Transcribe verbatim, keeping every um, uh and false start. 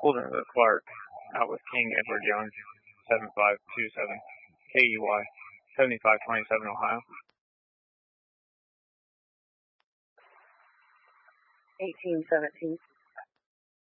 Holden with Clark, out with King Edward Jones, seven five two seven, K E Y, seventy-five twenty-seven Ohio. eighteen seventeen.